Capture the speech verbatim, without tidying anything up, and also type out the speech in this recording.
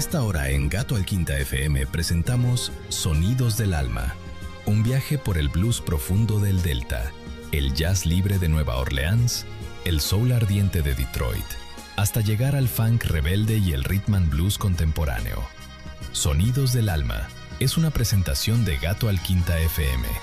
esta hora en Gato al Quinta F M presentamos Sonidos del Alma, un viaje por el blues profundo del Delta, el jazz libre de Nueva Orleans, el soul ardiente de Detroit, hasta llegar al funk rebelde y el rhythm and blues contemporáneo. Sonidos del Alma es una presentación de Gato al Quinta F M.